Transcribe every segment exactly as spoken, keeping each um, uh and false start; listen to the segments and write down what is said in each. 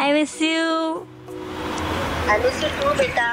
I miss you. I miss you to बेटा।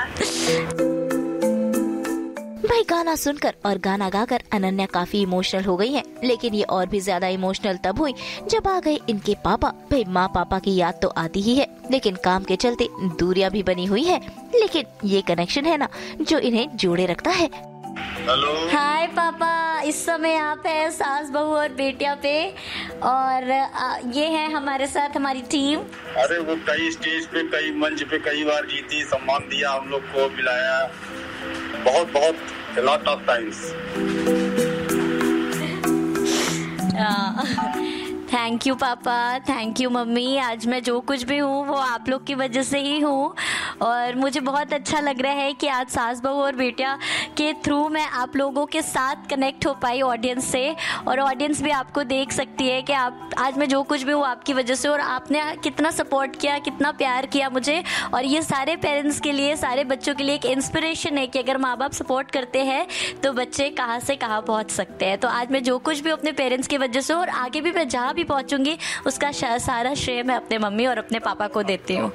भाई गाना सुनकर और गाना गाकर अनन्या काफी इमोशनल हो गई है, लेकिन ये और भी ज्यादा इमोशनल तब हुई जब आ गए इनके पापा। भाई माँ पापा की याद तो आती ही है, लेकिन काम के चलते दूरियां भी बनी हुई है, लेकिन ये कनेक्शन है ना जो इन्हें जोड़े रखता है। हेलो। हाय पापा, इस समय आप है सास बहू और बेटिया पे, और आ, ये है हमारे साथ हमारी टीम। अरे वो कई स्टेज पे, कई मंच पे कई बार जीती, सम्मान दिया, हम लोग को मिलाया, बहुत बहुत lot of times. Thank you पापा, थैंक यू मम्मी। आज मैं जो कुछ भी हूँ वो आप लोग की वजह से ही हूँ, और मुझे बहुत अच्छा लग रहा है कि आज सास बहू और बेटिया के थ्रू मैं आप लोगों के साथ कनेक्ट हो पाई ऑडियंस से, और ऑडियंस भी आपको देख सकती है कि आप आज मैं जो कुछ भी हूँ आपकी वजह से, और आपने कितना सपोर्ट किया, कितना प्यार किया मुझे। और ये सारे पेरेंट्स के लिए, सारे बच्चों के लिए एक इंस्पिरेशन है कि अगर माँ बाप सपोर्ट करते हैं तो बच्चे कहाँ से कहाँ पहुँच सकते हैं। तो आज मैं जो कुछ भी अपने पेरेंट्स की वजह से, और आगे भी मैं जहाँ भी पहुँचूंगी उसका सारा श्रेय मैं अपने मम्मी और अपने पापा को देती हूँ।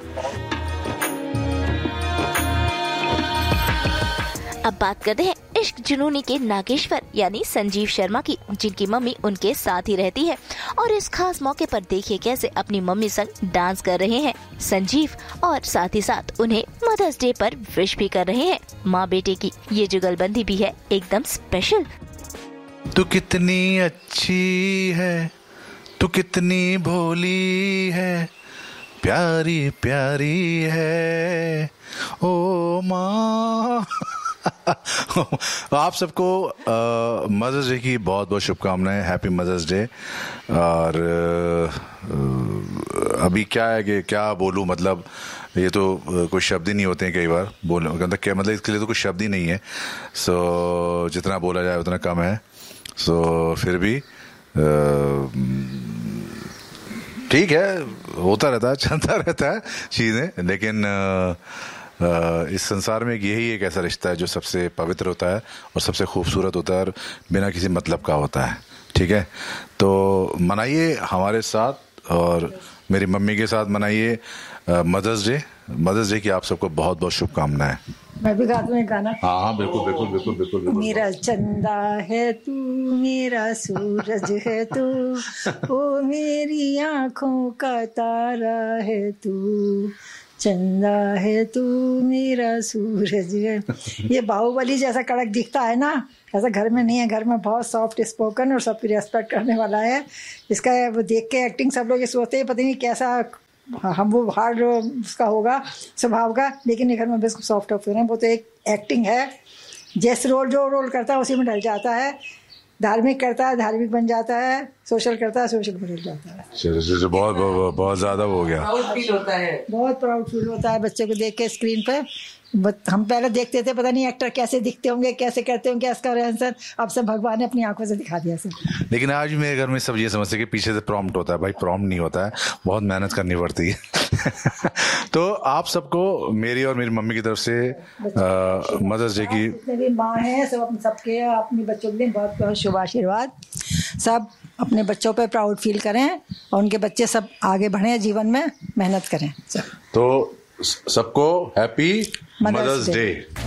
अब बात करते हैं इश्क जुनूनी के नागेश्वर यानी संजीव शर्मा की, जिनकी मम्मी उनके साथ ही रहती है। और इस खास मौके पर देखिए कैसे अपनी मम्मी संग डांस कर रहे हैं संजीव, और साथ ही साथ उन्हें मदर्स डे पर विश भी कर रहे हैं। माँ बेटे की ये जुगलबंदी भी है एकदम स्पेशल। तू कितनी अच्छी है, तू कितनी भोली है, प्यारी प्यारी है ओ माँ। आप सबको मदर्स डे की बहुत बहुत शुभकामनाएं, हैप्पी मदर्स डे। और आ, अभी क्या है कि क्या बोलूं, मतलब ये तो कोई शब्द ही नहीं होते हैं कई बार बोलने, मतलब क्या, मतलब इसके लिए तो कुछ शब्द ही नहीं है। सो जितना बोला जाए उतना कम है। सो फिर भी ठीक है, होता रहता है, चलता रहता है चीज़ें, लेकिन आ, इस संसार में यही एक ऐसा रिश्ता है जो सबसे पवित्र होता है और सबसे खूबसूरत होता है और बिना किसी मतलब का होता है। ठीक है, तो मनाइए हमारे साथ और मेरी मम्मी के साथ मनाइए मदर्स डे। मदर्स डे की आप सबको बहुत बहुत शुभकामनाएं। मैं भी गाती हूँ गाना। हाँ हाँ बिल्कुल बिल्कुल बिल्कुल बिल्कुल, बिल्कुल। मेरा चंदा है तू, मेरा सूरज है तू, ओ मेरी आँखों का तारा है तू, चंदा है तू मेरा सूरज है। ये बाहुबली जैसा कड़क दिखता है ना, ऐसा घर में नहीं है। घर में बहुत सॉफ्ट स्पोकन और सबकी रेस्पेक्ट करने वाला है। इसका वो देख के एक्टिंग सब लोग ये सोचते हैं पता नहीं कैसा हम वो हार्ड उसका होगा स्वभाव का, लेकिन ये घर में बिल्कुल सॉफ्ट ऑफ है। वो तो एक एक्टिंग है, जैसे रोल जो रोल करता है उसी में ढल जाता है। धार्मिक करता है धार्मिक बन जाता है, सोशल करता है सोशल बन जाता है। बहुत बहुत, बहुत ज्यादा हो गया, प्राउड फील होता है, बहुत प्राउड फील होता है बच्चे को देख के स्क्रीन पे। हम पहले देखते थे पता नहीं एक्टर कैसे दिखते होंगे, कैसे करते होंगे, इसका रहन सहन अब सब भगवान ने अपनी आंखों से दिखा दिया सब। लेकिन आज भी मेरे घर में सब ये समझते कि पीछे से प्रॉम्प्ट होता है। भाई प्रॉम्प्ट नहीं होता है, बहुत मेहनत करनी पड़ती है। तो आप सबको मेरी और मेरी मम्मी की तरफ से मदर्स डे की, जितने भी माँ हैं सब अपने सबके अपने बच्चों के लिए बहुत बहुत शुभ आशीर्वाद। सब अपने बच्चों पे प्राउड फील करें और उनके बच्चे सब आगे बढ़ें, जीवन में मेहनत करें। तो सबको हैप्पी मदर्स डे।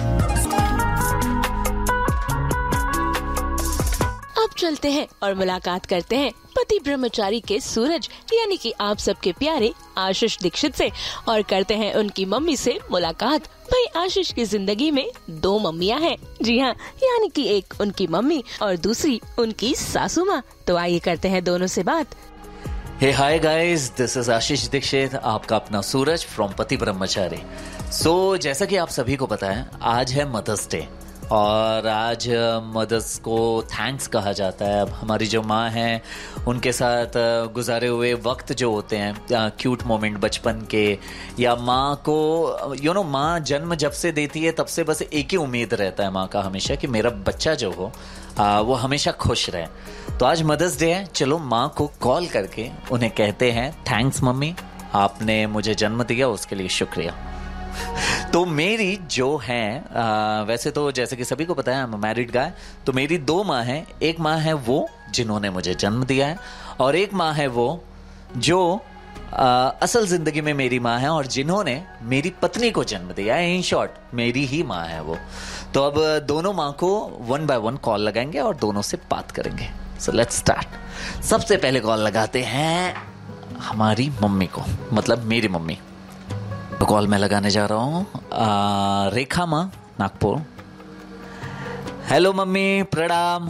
अब चलते हैं और मुलाकात करते हैं पति ब्रह्मचारी के सूरज यानी कि आप सबके प्यारे आशीष दीक्षित से, और करते हैं उनकी मम्मी से मुलाकात। भाई आशीष की जिंदगी में दो मम्मियां हैं, जी हाँ, यानी कि एक उनकी मम्मी और दूसरी उनकी सासू माँ। तो आइए करते हैं दोनों से बात। हे हाय गाइस, दिस इज आशीष दीक्षित, आपका अपना सूरज फ्रॉम पति ब्रह्मचारी। सो so, जैसा कि आप सभी को पता है आज है मदर्स डे, और आज मदर्स को थैंक्स कहा जाता है। अब हमारी जो माँ हैं उनके साथ गुजारे हुए वक्त जो होते हैं, क्यूट मोमेंट बचपन के, या माँ को यू नो माँ जन्म जब से देती है तब से बस एक ही उम्मीद रहता है माँ का हमेशा कि मेरा बच्चा जो हो आ, वो हमेशा खुश रहे। तो आज मदर्स डे है, चलो माँ को कॉल करके उन्हें कहते हैं थैंक्स मम्मी, आपने मुझे जन्म दिया उसके लिए शुक्रिया। तो मेरी जो है आ, वैसे तो जैसे कि सभी को पता है मैं मैरिड गाय, तो मेरी दो माँ हैं। एक माँ है वो जिन्होंने मुझे जन्म दिया है, और एक माँ है वो जो आ, असल जिंदगी में मेरी माँ है और जिन्होंने मेरी पत्नी को जन्म दिया है, इन शॉर्ट मेरी ही माँ है वो। तो अब दोनों माँ को वन बाय वन कॉल लगाएंगे और दोनों से बात करेंगे। So let's start. सबसे पहले कॉल लगाते हैं हमारी मम्मी को, मतलब मेरी मम्मी। तो कॉल मैं लगाने जा रहा हूँ रेखा माँ, नागपुर। हेलो मम्मी, प्रणाम।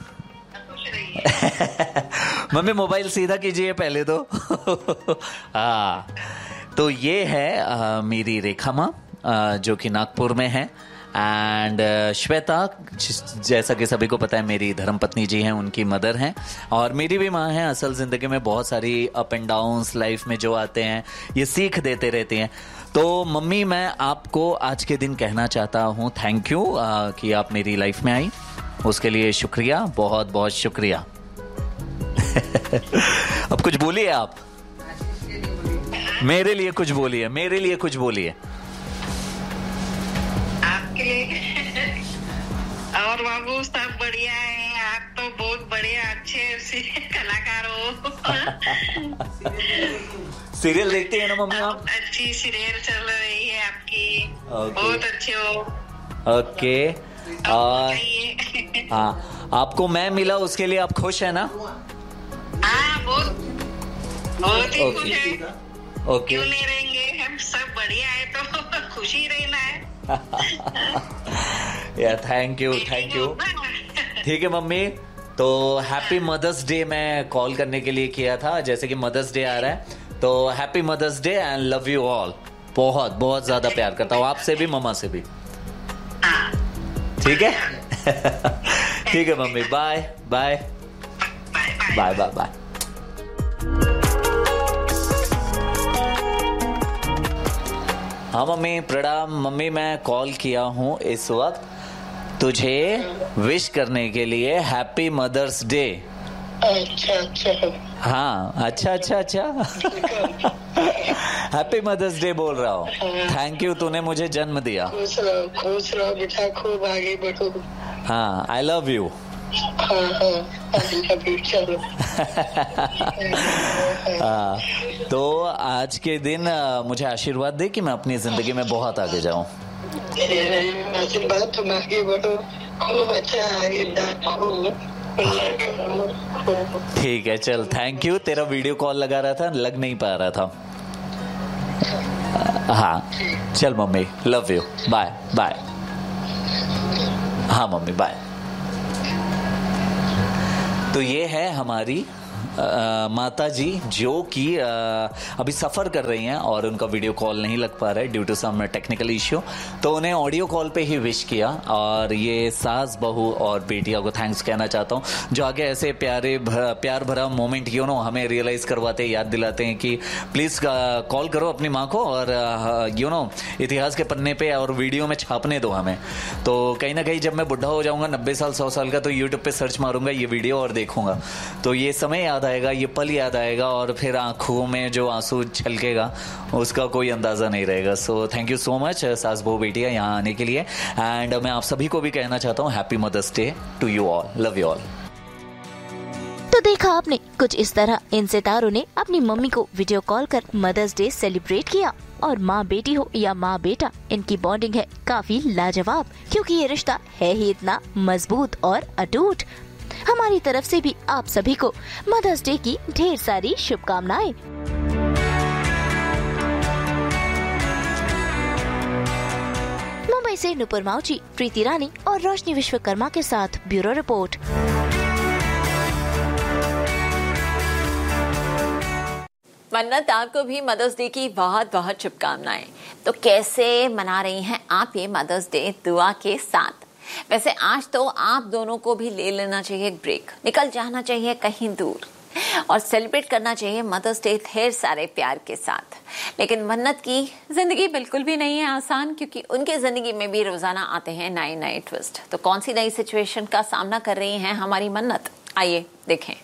मम्मी मोबाइल सीधा कीजिए पहले तो। हाँ, तो ये है आ, मेरी रेखा माँ, जो कि नागपुर में है। एंड श्वेता, जैसा कि सभी को पता है, मेरी धर्मपत्नी जी हैं, उनकी मदर हैं। और मेरी भी माँ है। असल ज़िंदगी में बहुत सारी अप एंड डाउन्स लाइफ में जो आते हैं, ये सीख देते रहती हैं। तो मम्मी, मैं आपको आज के दिन कहना चाहता हूँ थैंक यू कि आप मेरी लाइफ में आई। उसके लिए शुक्रिया, बहुत बहुत शुक्रिया। अब कुछ बोलिए आप, मेरे लिए कुछ बोलिए, मेरे लिए कुछ बोलिए। आपके लिए और बाबू सब बढ़िया है। आप तो बहुत बढ़िया अच्छे कलाकार हो। सीरियल देखते हैं ना मम्मी आप? अच्छी सीरियल चल रही है आपकी। okay. बहुत अच्छे हो। Okay okay. और हाँ, आपको मैं मिला उसके लिए आप खुश है ना? हाँ, बहुत बहुत ही खुश है। ओके, क्यों नहीं रहेंगे, हम सब बढ़िया है तो खुशी रहना है। या थैंक यू थैंक यू। ठीक है मम्मी, तो हैप्पी मदर्स डे मैं कॉल करने के लिए किया था। जैसे कि मदर्स डे आ रहा है, तो happy mother's day and love you all. बहुत बहुत ज्यादा प्यार करता हूँ आपसे भी, मम्मा से भी। ठीक है। ठीक है mummy, bye bye bye bye bye. हाँ मम्मी, प्रणाम। मम्मी, मैं कॉल किया हूँ इस वक्त तुझे विश करने के लिए हैप्पी मदर्स डे। अच्छा अच्छा। हाँ, अच्छा अच्छा अच्छा। हैप्पी मदर्स डे बोल रहा हूँ। थैंक यू, तूने मुझे जन्म दिया। खुश रहो, खुश रहो बेटा, खूब आगे बढ़ो। हाँ, आई लव यू। हाँ हाँ, चलो। हाँ, तो आज के दिन मुझे आशीर्वाद दे कि मैं अपनी जिंदगी में बहुत आगे जाऊँ। आशीर्वाद, तुम आगे बढ़ो, खूब अच्छा आगे बढ़ो। ठीक है, चल थैंक यू। तेरा वीडियो कॉल लगा रहा था, लग नहीं पा रहा था। हाँ, चल mummy, love you, bye bye. हाँ मम्मी, बाय। तो ये है हमारी आ, माता जी, जो कि आ, अभी सफ़र कर रही हैं और उनका वीडियो कॉल नहीं लग पा रहा है due to some technical issue. तो उन्हें ऑडियो कॉल पे ही विश किया। और ये सास बहू और बेटिया को थैंक्स कहना चाहता हूँ, जो आगे ऐसे प्यारे भर, प्यार भरा मोमेंट यू नो हमें रियलाइज़ करवाते, याद दिलाते हैं कि प्लीज़ कॉल करो अपनी माँ को और यू नो इतिहास के पन्ने पे और वीडियो में छापने दो हमें। तो कहीं ना कहीं जब मैं बुढ़ा हो जाऊँगा, नब्बे साल सौ साल का, तो यूट्यूब पे सर्च मारूंगा ये वीडियो और देखूंगा, तो ये समय याद आएगा, ये पल याद आएगा, और फिर आंखों में जो आंसू छलकेगा उसका कोई अंदाजा नहीं रहेगा। So thank you so much सास बहू बेटिया यहाँ आने के लिए। एंड मैं आप सभी को भी कहना चाहता हूँ happy mother's day to you all, love you all. तो देखा आपने, कुछ इस तरह इन सितारों ने अपनी मम्मी को वीडियो कॉल कर मदर्स डे सेलिब्रेट किया। और माँ बेटी हो या माँ बेटा, इनकी बॉन्डिंग है काफी लाजवाब, क्योंकि ये रिश्ता है ही इतना मजबूत और अटूट। हमारी तरफ से भी आप सभी को मदर्स डे की ढेर सारी शुभकामनाएं। मुंबई से नुपुर माउची, प्रीति रानी और रोशनी विश्वकर्मा के साथ ब्यूरो रिपोर्ट। मन्नत, आपको भी मदर्स डे की बहुत बहुत शुभकामनाएं। तो कैसे मना रही हैं आप ये मदर्स डे? दुआ के साथ। वैसे आज तो आप दोनों को भी ले लेना चाहिए एक ब्रेक, निकल जाना चाहिए कहीं दूर और सेलिब्रेट करना चाहिए मदर्स डे ढेर सारे प्यार के साथ। लेकिन मन्नत की जिंदगी बिल्कुल भी नहीं है आसान, क्योंकि उनके जिंदगी में भी रोजाना आते हैं नए नए ट्विस्ट। तो कौन सी नई सिचुएशन का सामना कर रही हैं हमारी मन्नत, आइए देखें।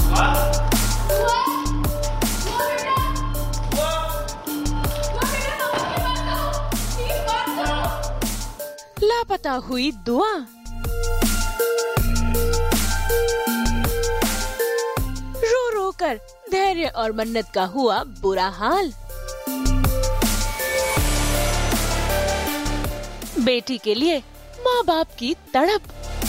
लापता हुई दुआ। रो रो कर धैर्य और मन्नत का हुआ बुरा हाल। बेटी के लिए माँ बाप की तड़प।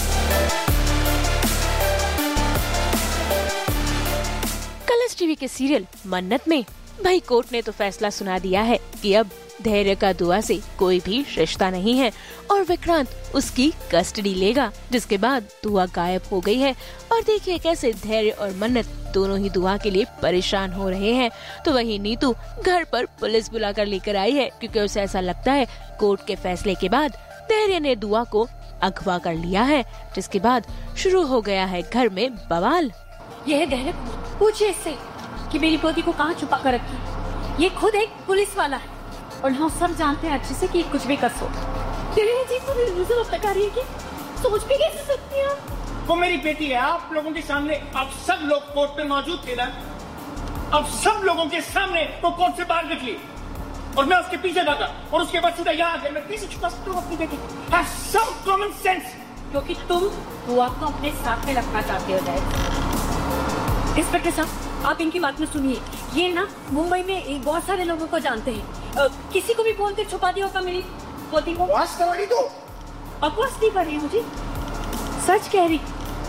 कलर्स टीवी के सीरियल मन्नत में भाई कोर्ट ने तो फैसला सुना दिया है कि अब धैर्य का दुआ से कोई भी रिश्ता नहीं है और विक्रांत उसकी कस्टडी लेगा, जिसके बाद दुआ गायब हो गई है। और देखिए कैसे धैर्य और मन्नत दोनों ही दुआ के लिए परेशान हो रहे हैं। तो वहीं नीतू घर पर पुलिस बुलाकर लेकर आई है, क्योंकि उसे ऐसा लगता है कोर्ट के फैसले के बाद धैर्य ने दुआ को अगवा कर लिया है, जिसके बाद शुरू हो गया है घर में बवाल। ये है धैर्य, पूछिए इससे कि मेरी पोती को कहाँ छुपा कर रखी। ये खुद एक पुलिस वाला है और हम सब जानते हैं अच्छे से कि कुछ भी कर सो। तेरे जी को मुझे बता रही है कि सोच भी कैसे सकती हैं आप? वो मेरी बेटी है, आप लोगों के सामने आप सब लोग कोर्ट पे मौजूद थे ना। अब सब लोगों के सामने वो कोर्ट से बाहर निकली और मैं उसके पीछे भागा और उसके बाद सीधा यहाँ आ गया। मैं कैसे छुपा सकता हूँ अपनी बेटी? Have some common sense। क्योंकि तुम दुआ को अपने साथ में रखना चाहते हो। जाए इंस्पेक्टर साहब, आप इनकी बात में सुनिए। ये ना मुंबई में एक बहुत सारे लोगों को जानते हैं। आ, किसी को भी बोलते छुपा दिया होगा मेरी पोती को। बकवास कर रही तो बकवास नहीं कर रही मुझे, सच कह रही।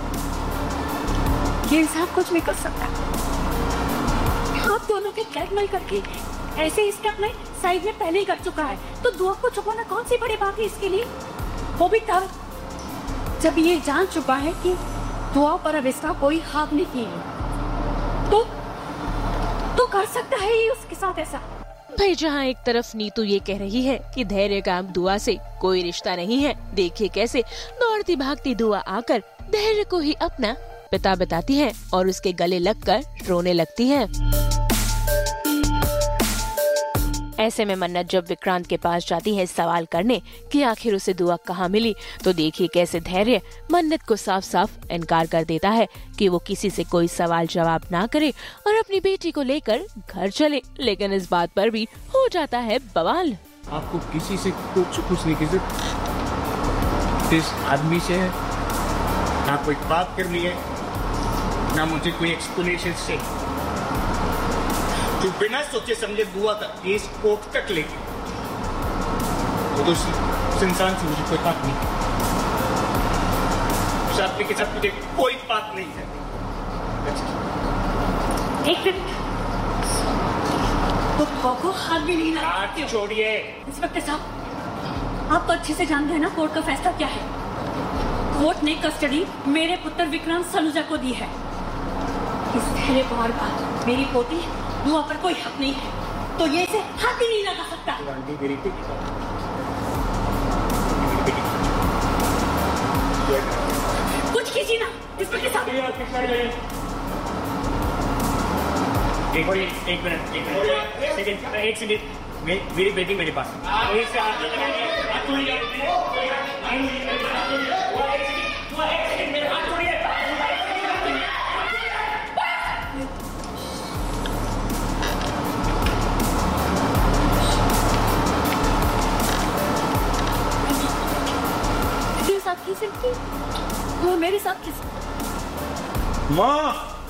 ये इंसान कुछ भी कर सकता है। आप दोनों के ब्लैकमेल करके ऐसे स्टेप में साइड में पहले ही कर चुका है, तो दुआ को छुपाना कौन सी बड़ी बात है इसके लिए? वो भी तब जब ये जान चुका है कि दुआ पर अब इसका कोई हाथ नहीं है, तो तो कर सकता है ये उसके साथ ऐसा। भाई जहाँ एक तरफ नीतू ये कह रही है कि धैर्य का अब दुआ से कोई रिश्ता नहीं है, देखिए कैसे दौड़ती भागती दुआ आकर धैर्य को ही अपना पिता बताती है और उसके गले लगकर रोने लगती है। ऐसे में मन्नत जब विक्रांत के पास जाती है सवाल करने कि आखिर उसे दुआ कहाँ मिली, तो देखिए कैसे धैर्य मन्नत को साफ साफ इनकार कर देता है कि वो किसी से कोई सवाल जवाब ना करे और अपनी बेटी को लेकर घर चले। लेकिन इस बात पर भी हो जाता है बवाल। आपको किसी से कुछ कुछ नहीं, किसी इस आदमी से ना कोई बात करनी है, ना मुझे कोई एक्सप्लेनेशन से। तो बिना सोचे समझे दुआ का केस कोर्ट तक लेके वो तो उस इंसान से मुझे कोई बात नहीं, उस आदमी के साथ मुझे कोई बात नहीं है। एक मिनट, तो दुआ को हाथ भी नहीं लगा। छोड़िए इंस्पेक्टर साहब, आप तो अच्छे से जानते हैं ना कोर्ट का फैसला क्या है। कोर्ट ने कस्टडी मेरे पुत्र विक्रांत सलूजा को दी है। इस धैर्य कुमार का मेरी पोती दुआ पर कोई हक नहीं है, तो ये इसे हाथ ही नहीं लगा सकता। कुछ कीजिए ना इंस्पेक्टर साहब। एक मिनट एक मिनट सेकंड एक सेकंड मेरी बेटी मेरे पास। वो मेरे साथ किस माँ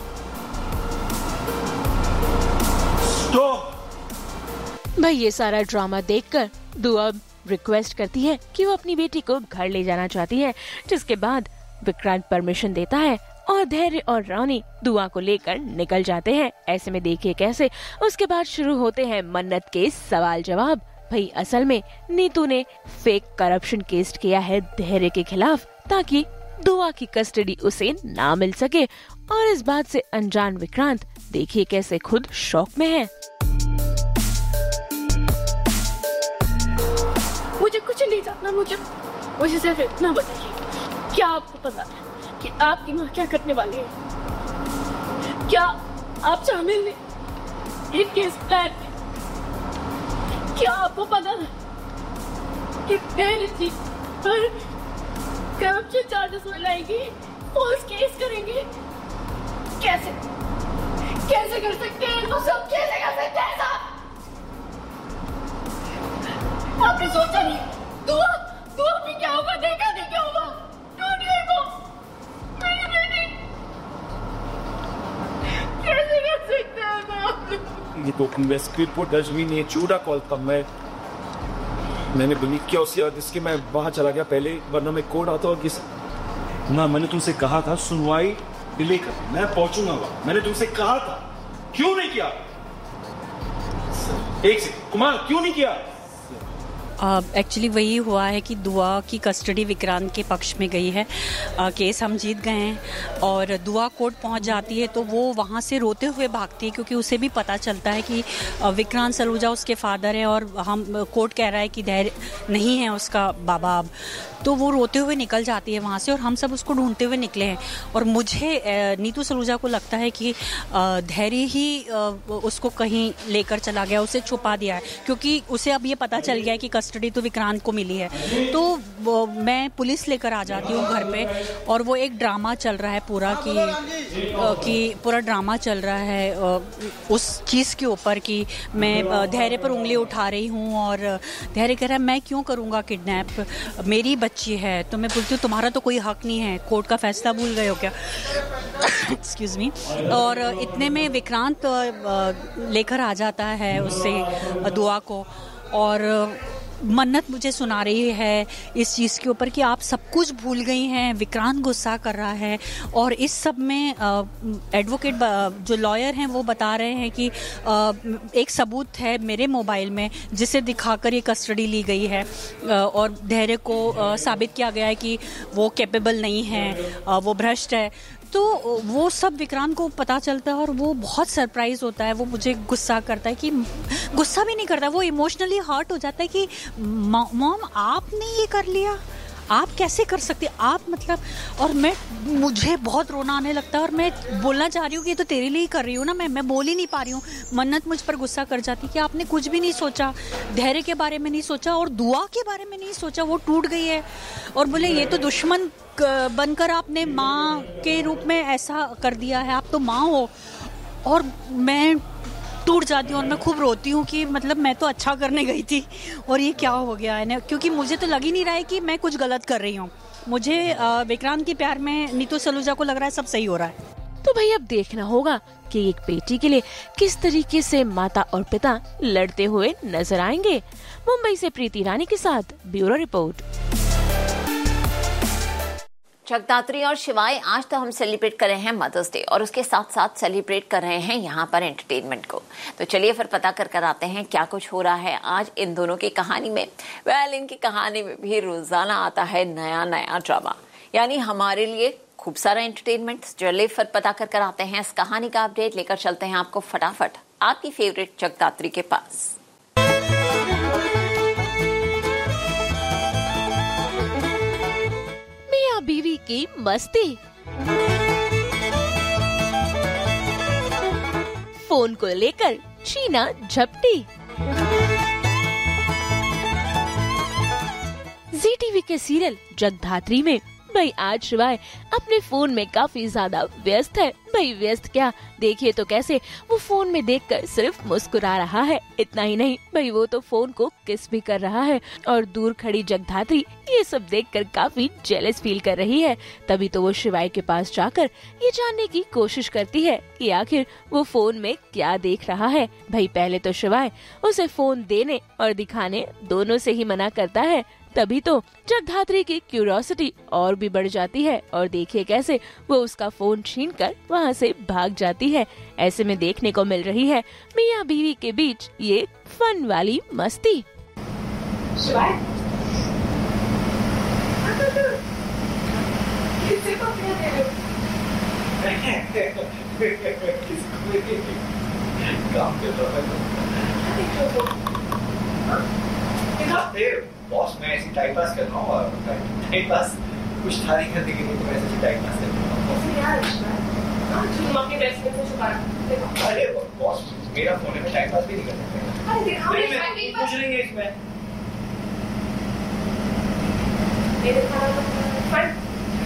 स्टॉप। भाई ये सारा ड्रामा देखकर दुआ रिक्वेस्ट करती है कि वो अपनी बेटी को घर ले जाना चाहती है, जिसके बाद विक्रांत परमिशन देता है और धैर्य और रानी दुआ को लेकर निकल जाते हैं। ऐसे में देखिए कैसे उसके बाद शुरू होते हैं मन्नत के सवाल जवाब। भाई असल में नीतू ने फेक करप्शन केस किया है धैर्य के खिलाफ, ताकि दुआ की कस्टडी उसे ना मिल सके। और इस बात से अनजान विक्रांत देखिए कैसे खुद शॉक में है। मुझे कुछ नहीं जानना, मुझे मुझे सिर्फ इतना बताइए, क्या आपको पता है कि आपकी माँ क्या करने वाली है? क्या आप शामिल हैं इस केस प्लान में? क्या आपको पता है कि धैर्य जी पर करप्शन चार्जेस लगाएंगे, फॉल्स केस करेंगे? कैसे कैसे कर सकते हैं तो सब कैसे कर सकते हैं साहब? आपने सोचा नहीं? दुआ दुआ भी क्या होगा, देखा नहीं क्या होगा? ढूंढिए को मेरी बेटी कैसे कर सकते को Westfield Port Dajmi ने चूड़ा कॉल था। मैं मैंने बिलीव किया उसके बाद इसके मैं बाहर चला गया पहले, वरना मैं कोर्ट आता और किस ना। मैंने तुमसे कहा था सुनवाई डिले कर, मैं पहुंचूंगा वहां। मैंने तुमसे कहा था, क्यों नहीं किया? एक सेकंड कुमार, क्यों नहीं किया? एक्चुअली uh, वही हुआ है कि दुआ की कस्टडी विक्रांत के पक्ष में गई है। uh, केस हम जीत गए हैं और दुआ कोर्ट पहुंच जाती है तो वो वहां से रोते हुए भागती है, क्योंकि उसे भी पता चलता है कि uh, विक्रांत सलूजा उसके फादर है और हम कोर्ट कह रहा है कि धैर्य नहीं है उसका बाबा अब। तो वो रोते हुए निकल जाती है वहाँ से और हम सब उसको ढूंढते हुए निकले हैं। और मुझे नीतू सलूजा को लगता है कि धैर्य ही उसको कहीं लेकर चला गया, उसे छुपा दिया है, क्योंकि उसे अब ये पता चल गया है कि कस्टडी तो विक्रांत को मिली है। तो मैं पुलिस लेकर आ जाती हूँ घर पे और वो एक ड्रामा चल रहा है पूरा कि कि पूरा ड्रामा चल रहा है उस चीज़ के ऊपर कि मैं धैर्य पर उंगली उठा रही हूँ और धैर्य कह रहा है मैं क्यों करूँगा किडनैप, मेरी बच्ची है। तो मैं बोलती हूँ तुम्हारा तो कोई हक नहीं है, कोर्ट का फैसला भूल गए हो क्या? Excuse me. और इतने में विक्रांत लेकर आ जाता है उससे दुआ को और मन्नत मुझे सुना रही है इस चीज़ के ऊपर कि आप सब कुछ भूल गई हैं। विक्रांत गुस्सा कर रहा है और इस सब में एडवोकेट जो लॉयर हैं वो बता रहे हैं कि आ, एक सबूत है मेरे मोबाइल में जिसे दिखाकर ये कस्टडी ली गई है और धैर्य को आ, साबित किया गया है कि वो कैपेबल नहीं है, आ, वो भ्रष्ट है। तो वो सब विक्रांत को पता चलता है और वो बहुत सरप्राइज होता है। वो मुझे गुस्सा करता है कि गुस्सा भी नहीं करता, वो इमोशनली हर्ट हो जाता है कि मॉम आपने ये कर लिया, आप कैसे कर सकते आप, मतलब। और मैं मुझे बहुत रोना आने लगता है और मैं बोलना चाह रही हूँ कि ये तो तेरे लिए ही कर रही हूँ ना, मैं मैं बोल ही नहीं पा रही हूँ। मन्नत मुझ पर गुस्सा कर जाती कि आपने कुछ भी नहीं सोचा, धैर्य के बारे में नहीं सोचा और दुआ के बारे में नहीं सोचा, वो टूट गई है। और बोले ये तो दुश्मन बनकर आपने माँ के रूप में ऐसा कर दिया है, आप तो माँ हो। और मैं टूट जाती हूँ और मैं खूब रोती हूँ कि मतलब मैं तो अच्छा करने गई थी और ये क्या हो गया है ना, क्योंकि मुझे तो लग ही नहीं रहा है कि मैं कुछ गलत कर रही हूँ। मुझे विक्रांत के प्यार में नीतू सलूजा को लग रहा है सब सही हो रहा है। तो भाई अब देखना होगा कि एक बेटी के लिए किस तरीके से माता और पिता लड़ते हुए नजर आएंगे। मुंबई से प्रीति रानी के साथ ब्यूरो रिपोर्ट। जगदात्री और शिवाय, आज तो हम सेलिब्रेट कर रहे हैं मदर्स डे और उसके साथ साथ सेलिब्रेट कर रहे हैं यहाँ पर एंटरटेनमेंट को। तो चलिए फिर पता कर कर आते हैं क्या कुछ हो रहा है आज इन दोनों की कहानी में। वेल, इनकी कहानी में भी रोजाना आता है नया नया ड्रामा, यानी हमारे लिए खूब सारा एंटरटेनमेंट। चलिए फिर पता कर कर आते हैं इस कहानी का अपडेट लेकर चलते हैं आपको फटाफट आपकी फेवरेट जगदात्री के पास। बीवी की मस्ती। फोन को लेकर शीना झपटी। जी टीवी के सीरियल जगधात्री में भाई आज शिवाय अपने फोन में काफी ज्यादा व्यस्त है। भाई व्यस्त क्या, देखिए तो कैसे वो फोन में देखकर सिर्फ मुस्कुरा रहा है। इतना ही नहीं भाई वो तो फोन को किस भी कर रहा है और दूर खड़ी जगधात्री ये सब देखकर काफी जेलस फील कर रही है। तभी तो वो शिवाय के पास जाकर ये जानने की कोशिश करती है कि आखिर वो फोन में क्या देख रहा है। भाई पहले तो शिवाय उसे फोन देने और दिखाने दोनों से ही मना करता है। तभी तो जगधात्री की क्यूरियोसिटी और भी बढ़ जाती है और देखिए कैसे वो उसका फोन छीनकर वहाँ से भाग जाती है। ऐसे में देखने को मिल रही है मियाँ बीवी के बीच ये फन वाली मस्ती। बॉस मैं ऐसी टाइम पास कर रहा हूँ और टाइम पास कुछ था नहीं करने के लिए तो मैं ऐसे टाइम पास कर रहा हूँ। तुम अपनी बेस्ट फ्रेंड से छुपा रहे हो। अरे बॉस मेरा फोन है, मैं टाइम पास भी नहीं कर सकता। अरे देखो कुछ नहीं है इसमें। मेरे खाना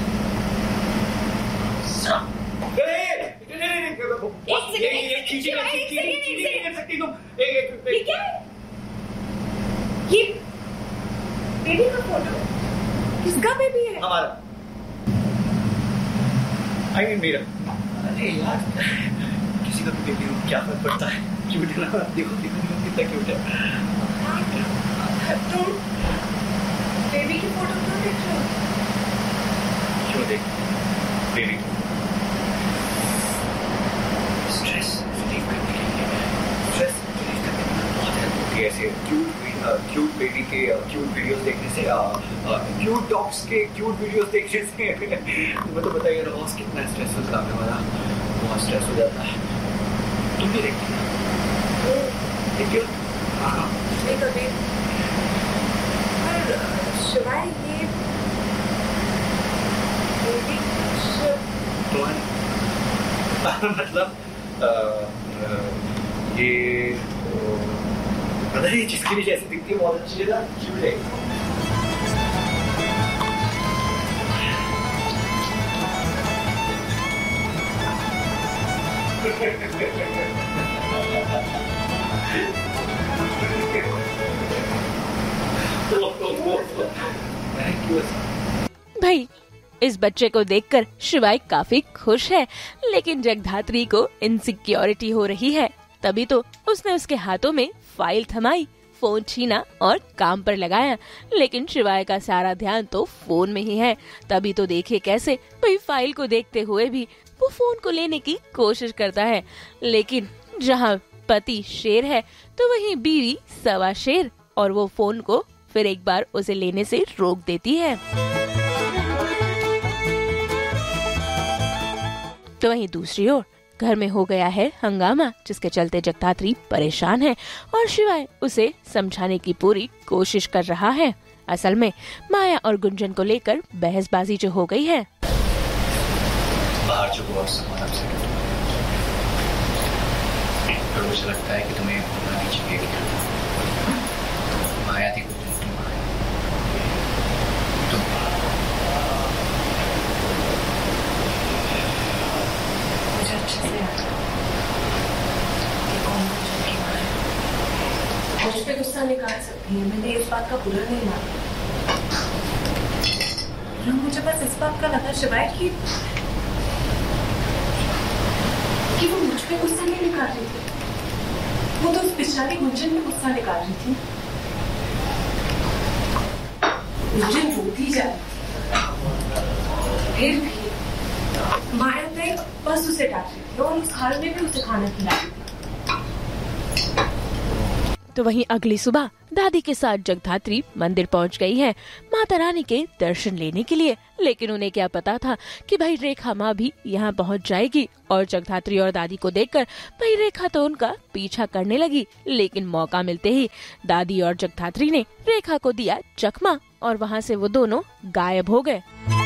ये ये चीजें नहीं कर सकती तुम। एक एक क्या है ये? बेबी का फोटो? किसका बेबी है? हमारा। आई मीन मेरा। अरे यार किसी का भी बेबी हो क्या फर्क पड़ता है। क्यूट है ना, देखो देखो कितना क्यूट है। तुम बेबी की फोटो क्यों देख रहे हो? क्यों देख बेबी? स्ट्रेस रिलीव करने के लिए, स्ट्रेस रिलीव करने के लिए बहुत हेल्प होती है ऐसे क्यूट क्यूट बेबी के क्यूट वीडियोस देखने से, क्यूट डॉग्स के क्यूट वीडियोस देखने से। तुम्हें तो बताइए रोज कितना स्ट्रेसफुल काम है हमारा, बहुत स्ट्रेस हो जाता है। तुम भी देखती हो? देखियो हाँ नहीं कभी। पर शिवाय ये बेबी तुम्हारे मतलब आ, आ, ये पता नहीं जिसकी भी जैसी दिखती है बहुत अच्छी है, क्यूट है। भाई इस बच्चे को देखकर शिवाय काफी खुश है, लेकिन जगधात्री को इनसिक्योरिटी हो रही है। तभी तो उसने उसके हाथों में फाइल थमाई, फोन छीना और काम पर लगाया। लेकिन शिवाय का सारा ध्यान तो फोन में ही है। तभी तो देखिए कैसे भाई फाइल को देखते हुए भी वो फोन को लेने की कोशिश करता है। लेकिन जहाँ पति शेर है तो वहीं बीवी सवा शेर, और वो फोन को फिर एक बार उसे लेने से रोक देती है। तो वहीं दूसरी ओर घर में हो गया है हंगामा, जिसके चलते जगधात्री परेशान है और शिवाय उसे समझाने की पूरी कोशिश कर रहा है। असल में माया और गुंजन को लेकर बहसबाजी जो हो गई है। बाहर जो बहुत सामान आपसे तो मुझे लगता है कि तुम्हें बोलना नहीं चाहिए कि माया थी गुंजन की माँ तुम। मुझे अच्छे से याद है कि कौन गुंजन की माँ है। मुझ पे गुस्सा निकाल सकती है, मैंने इस बात का बुरा नहीं माना। मुझे बस इस बात का लगा शिवाय की कि वो मुझ पे गुस्सा नहीं निकाल रही थी, वो तो उस बेचारी गुंजन में गुस्सा निकाल रही थी। गुंजन रोती जा रही थी, फिर भी माया ने बस उसे डांट रही थी और उस घर में भी उसे खाना खिला रही थी। तो वहीं अगली सुबह दादी के साथ जगधात्री मंदिर पहुंच गई है माता रानी के दर्शन लेने के लिए। लेकिन उन्हें क्या पता था कि भाई रेखा माँ भी यहाँ पहुंच जाएगी, और जगधात्री और दादी को देखकर भाई रेखा तो उनका पीछा करने लगी। लेकिन मौका मिलते ही दादी और जगधात्री ने रेखा को दिया चकमा और वहाँ से वो दोनों गायब हो गए।